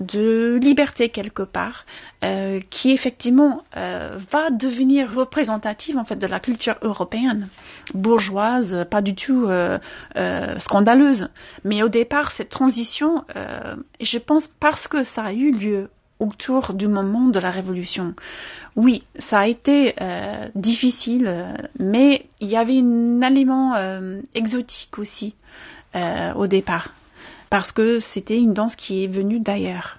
de liberté quelque part, qui effectivement va devenir représentative en fait de la culture européenne, bourgeoise, pas du tout scandaleuse. Mais au départ, cette transition, je pense parce que ça a eu lieu autour du moment de la Révolution. Oui, ça a été difficile, mais il y avait un élément exotique aussi au départ, parce que c'était une danse qui est venue d'ailleurs.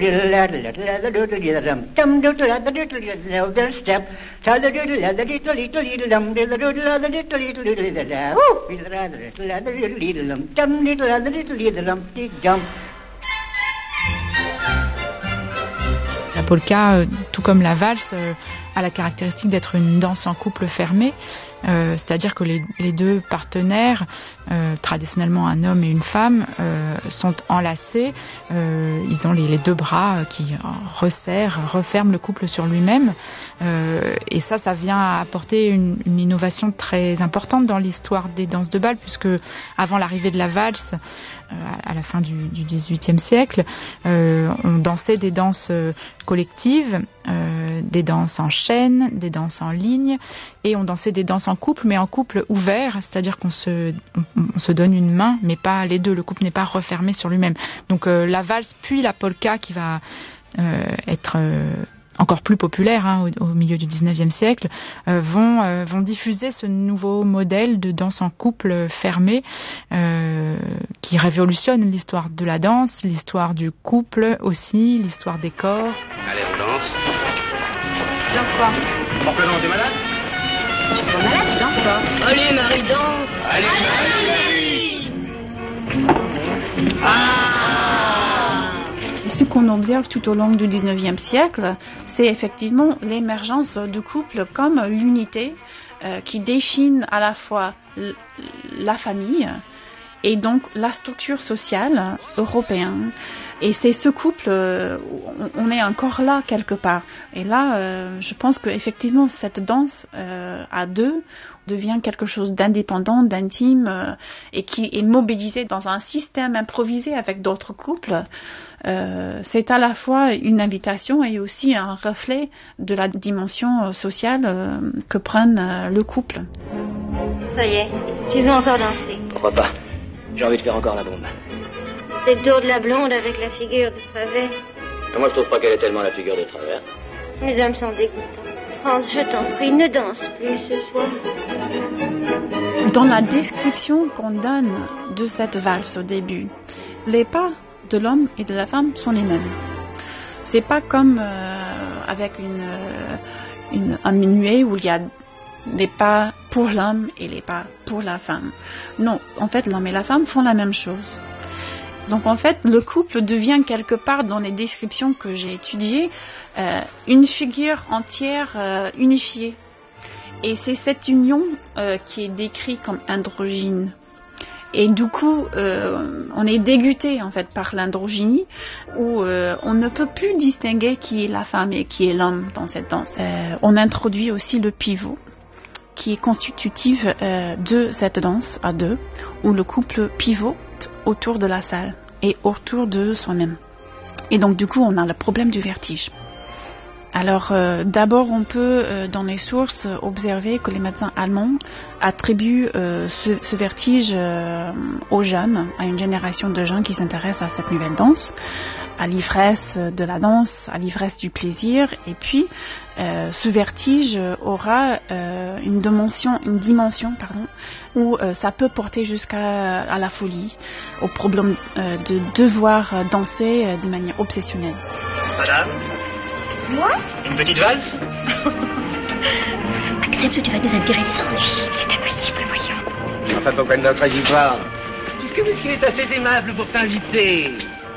La polka, tout comme la valse, a la caractéristique d'être une danse en couple fermé, c'est-à-dire que les deux partenaires, traditionnellement un homme et une femme, sont enlacés, ils ont les deux bras qui resserrent, referment le couple sur lui-même, et ça vient apporter une innovation très importante dans l'histoire des danses de bal, puisque avant l'arrivée de la valse, à la fin du XVIIIe siècle, on dansait des danses collectives, des danses en chaîne, des danses en ligne, et on dansait des danses en couple, mais en couple ouvert, c'est-à-dire qu'on se donne une main, mais pas les deux, le couple n'est pas refermé sur lui-même. Donc la valse puis la polka qui va être encore plus populaire au milieu du XIXe siècle, vont diffuser ce nouveau modèle de danse en couple fermé qui révolutionne l'histoire de la danse, l'histoire du couple aussi, l'histoire des corps. Allez, on danse. Tu danses pas. Pourquoi non, t'es malade? Je suis pas malade, tu danses pas. Allez, Marie, danse. Allez, Marie. Ce qu'on observe tout au long du XIXe siècle, c'est effectivement l'émergence de couples comme l'unité qui définit à la fois la famille et donc la structure sociale européenne. Et c'est ce couple, on est encore là quelque part. Et là, je pense qu'effectivement, cette danse à deux devient quelque chose d'indépendant, d'intime, et qui est mobilisé dans un système improvisé avec d'autres couples. C'est à la fois une invitation et aussi un reflet de la dimension sociale que prenne le couple. Ça y est, tu veux encore danser? Pourquoi pas? J'ai envie de faire encore la bombe. C'est le tour de la blonde avec la figure de travers. Moi, je trouve pas qu'elle est tellement la figure de travers. Les hommes sont dégoûtants. France, je t'en prie, ne danse plus ce soir. Dans la description qu'on donne de cette valse au début, les pas de l'homme et de la femme sont les mêmes. C'est pas comme avec un minuet où il y a les pas pour l'homme et les pas pour la femme. Non, en fait, l'homme et la femme font la même chose. Donc en fait, le couple devient quelque part, dans les descriptions que j'ai étudiées, une figure entière unifiée. Et c'est cette union qui est décrite comme androgyne. Et du coup, on est dégoûté en fait par l'androgynie, où on ne peut plus distinguer qui est la femme et qui est l'homme dans cette danse. On introduit aussi le pivot, qui est constitutif de cette danse à deux, où le couple pivote autour de la salle et autour de soi-même. Et donc du coup, on a le problème du vertige. Alors d'abord, on peut dans les sources observer que les médecins allemands attribuent ce vertige aux jeunes, à une génération de jeunes qui s'intéressent à cette nouvelle danse, à l'ivresse de la danse, à l'ivresse du plaisir. Et puis, ce vertige aura une dimension, où ça peut porter jusqu'à la folie, au problème de devoir danser de manière obsessionnelle. Madame? Moi? Une petite valse? Accepte ou tu vas nous attirer des ennuis. C'est impossible, voyons. Enfin, pourquoi ne danserais-tu pas? Puisque vous êtes assez aimable pour t'inviter.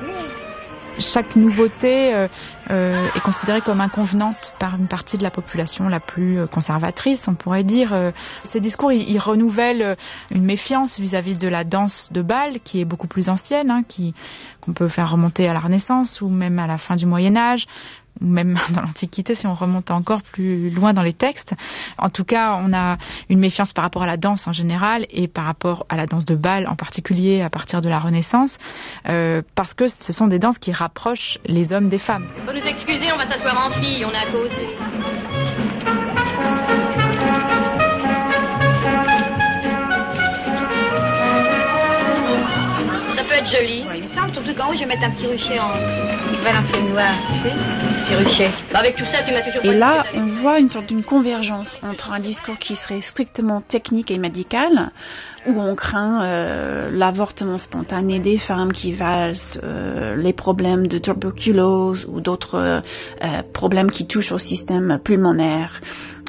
Chaque nouveauté est considérée comme inconvenante par une partie de la population la plus conservatrice, on pourrait dire. Ces discours, ils renouvellent une méfiance vis-à-vis de la danse de bal, qui est beaucoup plus ancienne, qu'on peut faire remonter à la Renaissance ou même à la fin du Moyen-Âge. même dans l'Antiquité si on remonte encore plus loin dans les textes. En tout cas, on a une méfiance par rapport à la danse en général et par rapport à la danse de bal en particulier à partir de la Renaissance, parce que ce sont des danses qui rapprochent les hommes des femmes. Faut nous excuser, on va s'asseoir en fille, on a à causer. Ça peut être joli. Oui, il me semble, surtout qu'en haut, je vais mettre un petit rucher en Valenciennes noire, tu sais, petit rucher. Avec tout ça, tu m'as toujours... Et là, on voit une sorte d'une convergence entre un discours qui serait strictement technique et médical, où on craint l'avortement spontané des femmes qui valsent, les problèmes de tuberculose ou d'autres problèmes qui touchent au système pulmonaire,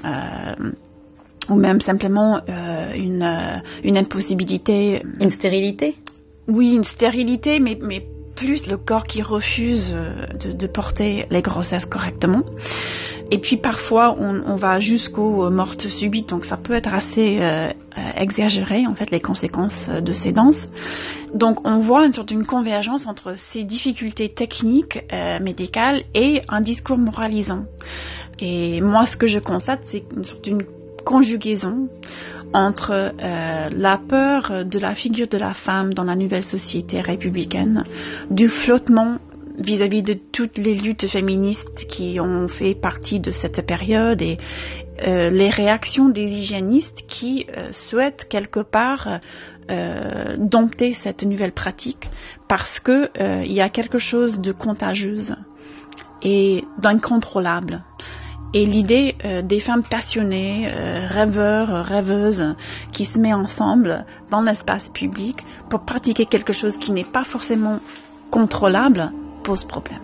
ou même simplement une impossibilité. Une stérilité ? Oui, une stérilité, mais plus le corps qui refuse de porter les grossesses correctement. Et puis parfois, on va jusqu'aux mortes subites, donc ça peut être assez exagéré, en fait, les conséquences de ces danses. Donc on voit une sorte d'une convergence entre ces difficultés techniques, médicales, et un discours moralisant. Et moi, ce que je constate, c'est une sorte d'une conjugaison entre la peur de la figure de la femme dans la nouvelle société républicaine, du flottement vis-à-vis de toutes les luttes féministes qui ont fait partie de cette période et les réactions des hygiénistes qui souhaitent quelque part dompter cette nouvelle pratique parce que il y a quelque chose de contagieuse et d'incontrôlable. Et l'idée des femmes passionnées, rêveuses, qui se mettent ensemble dans l'espace public pour pratiquer quelque chose qui n'est pas forcément contrôlable, pose problème.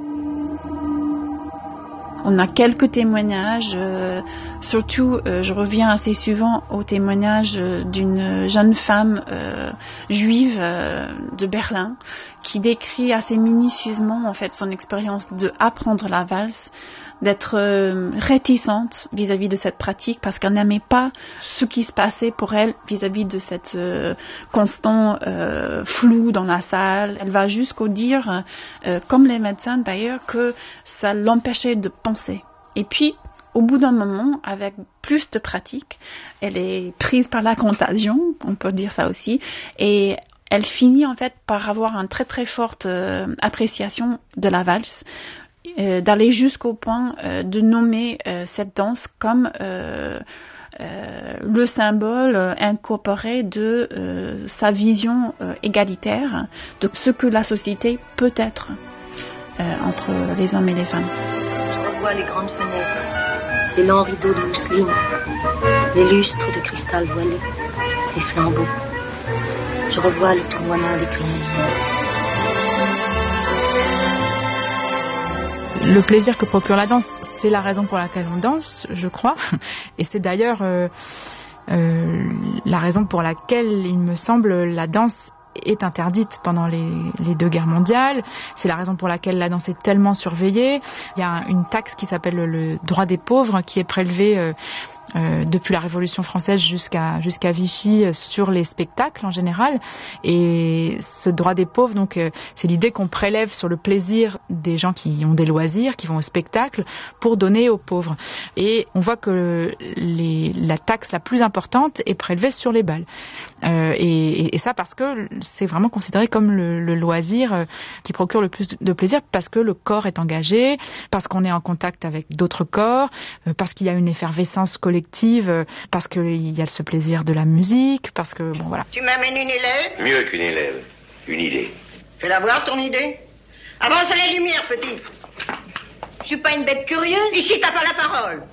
On a quelques témoignages, surtout je reviens assez souvent aux témoignages d'une jeune femme juive de Berlin qui décrit assez minutieusement en fait son expérience de apprendre la valse, d'être réticente vis-à-vis de cette pratique parce qu'elle n'aimait pas ce qui se passait pour elle vis-à-vis de cette constant flou dans la salle. Elle va jusqu'au dire, comme les médecins d'ailleurs, que ça l'empêchait de penser. Et puis, au bout d'un moment, avec plus de pratique, elle est prise par la contagion, on peut dire ça aussi, et elle finit en fait par avoir une très très forte appréciation de la valse, d'aller jusqu'au point de nommer cette danse comme le symbole incorporé de sa vision égalitaire de ce que la société peut être entre les hommes et les femmes. Je revois les grandes fenêtres, les longs rideaux de mousseline, les lustres de cristal voilé, les flambeaux. Je revois le tournoiement des crayons. Le plaisir que procure la danse, c'est la raison pour laquelle on danse, je crois. Et c'est d'ailleurs la raison pour laquelle, il me semble, la danse est interdite pendant les deux guerres mondiales. C'est la raison pour laquelle la danse est tellement surveillée. Il y a une taxe qui s'appelle le droit des pauvres qui est prélevée depuis la Révolution française jusqu'à Vichy sur les spectacles en général. Et ce droit des pauvres, donc, c'est l'idée qu'on prélève sur le plaisir des gens qui ont des loisirs, qui vont au spectacle, pour donner aux pauvres. Et on voit que la taxe la plus importante est prélevée sur les bals. Et ça parce que c'est vraiment considéré comme le loisir qui procure le plus de plaisir, parce que le corps est engagé, parce qu'on est en contact avec d'autres corps, parce qu'il y a une effervescence collective, parce qu'il y a ce plaisir de la musique, parce que, bon, voilà. Tu m'amènes une élève? Mieux qu'une élève, une idée. Fais-la voir, ton idée. Avance à la lumière, petit. Je suis pas une bête curieuse. Ici, t'as pas la parole.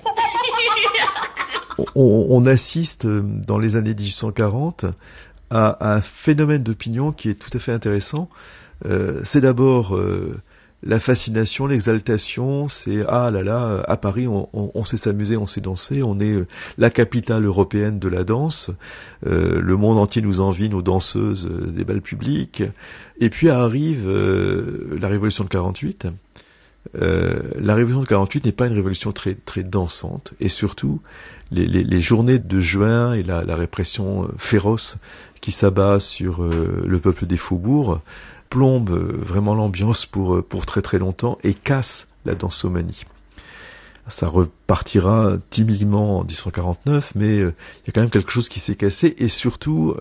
On assiste, dans les années 1840, à un phénomène d'opinion qui est tout à fait intéressant. C'est d'abord la fascination, l'exaltation, c'est ah là là, à Paris on sait s'amuser, on sait danser, on est la capitale européenne de la danse, le monde entier nous envie, nos danseuses des bals publics. Et puis arrive la révolution de 48. La révolution de 48 n'est pas une révolution très très dansante, et surtout les journées de juin et la répression féroce qui s'abat sur le peuple des faubourgs plombe vraiment l'ambiance pour très très longtemps et casse la dansomanie. Ça repartira timidement en 1949, mais il y a quand même quelque chose qui s'est cassé, et surtout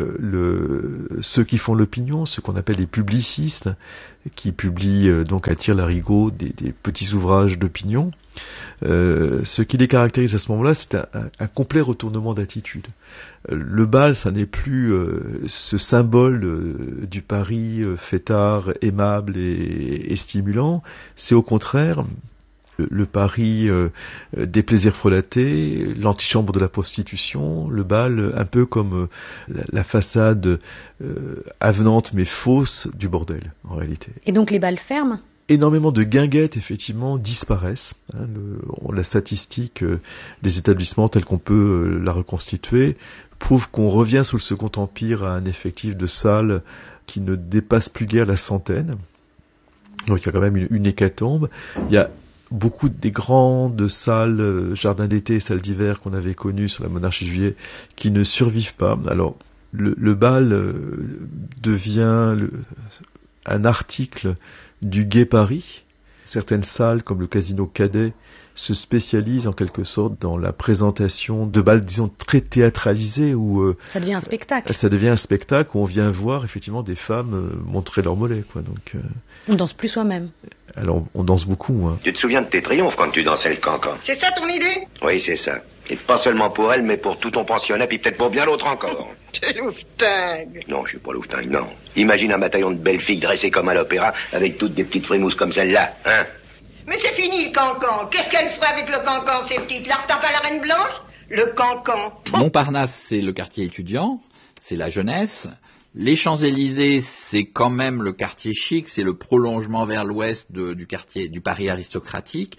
ceux qui font l'opinion, ceux qu'on appelle les publicistes, qui publient donc à tire-larigot des petits ouvrages d'opinion, ce qui les caractérise à ce moment-là, c'est un complet retournement d'attitude. Le bal, ça n'est plus ce symbole du Paris fêtard, aimable et stimulant, c'est au contraire le Paris des plaisirs frelatés, l'antichambre de la prostitution, le bal un peu comme la façade avenante mais fausse du bordel en réalité. Et donc les bals ferment ? Énormément de guinguettes effectivement disparaissent. La statistique des établissements tels qu'on peut la reconstituer prouve qu'on revient sous le Second Empire à un effectif de salles qui ne dépasse plus guère la centaine. Donc il y a quand même une hécatombe. Il y a beaucoup des grandes salles, jardins d'été et salles d'hiver qu'on avait connues sur la monarchie de Juillet qui ne survivent pas. Alors, le bal devient un article du Gai Paris. Certaines salles, comme le Casino Cadet, se spécialisent en quelque sorte dans la présentation de bals, disons, très théâtralisés où ça devient un spectacle. Ça devient un spectacle où on vient voir effectivement des femmes montrer leurs mollets, quoi. Donc on danse plus soi-même. Alors on danse beaucoup. Hein. Tu te souviens de tes triomphes quand tu dansais le cancan? C'est ça ton idée? Oui, c'est ça. Et pas seulement pour elle, mais pour tout ton pensionnat, puis peut-être pour bien l'autre encore. T'es louvetingue. Non, je suis pas louvetingue, non. Imagine un bataillon de belles filles dressées comme à l'opéra, avec toutes des petites frémousses comme celle-là, hein? Mais c'est fini le cancan. Qu'est-ce qu'elle ferait avec le cancan, ces petites? La retape à la Reine Blanche? Le cancan. Montparnasse, c'est le quartier étudiant, c'est la jeunesse. Les Champs-Élysées, c'est quand même le quartier chic, c'est le prolongement vers l'ouest du quartier du Paris aristocratique.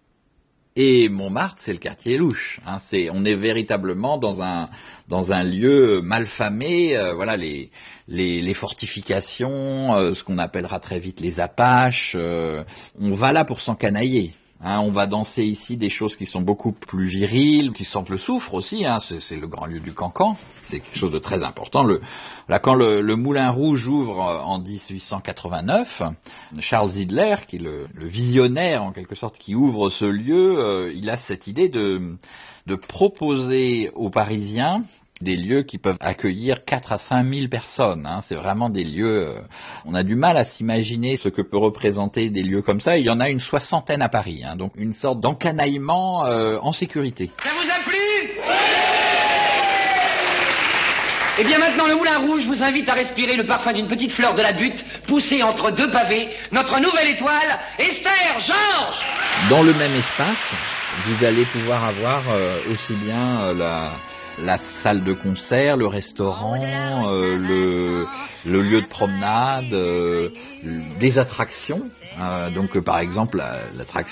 Et Montmartre, c'est le quartier louche. Hein, on est véritablement dans un lieu malfamé. Voilà les fortifications, ce qu'on appellera très vite les apaches. On va là pour s'encanailler. Hein, on va danser ici des choses qui sont beaucoup plus viriles, qui sentent le soufre aussi. Hein, c'est le grand lieu du cancan. C'est quelque chose de très important. Quand le Moulin Rouge ouvre en 1889, Charles Zidler, qui est le visionnaire en quelque sorte, qui ouvre ce lieu, il a cette idée de proposer aux Parisiens des lieux qui peuvent accueillir 4 à 5 000 personnes. Hein. C'est vraiment des lieux... on a du mal à s'imaginer ce que peut représenter des lieux comme ça. Il y en a une 60aine à Paris. Hein. Donc une sorte d'encanaillement en sécurité. Ça vous a plu? Eh bien maintenant, le Moulin Rouge vous invite à respirer le parfum d'une petite fleur de la butte, poussée entre deux pavés, notre nouvelle étoile, Esther Georges. Dans le même espace, vous allez pouvoir avoir aussi bien la salle de concert, le restaurant, le lieu de promenade, des attractions. Donc par exemple, l'attraction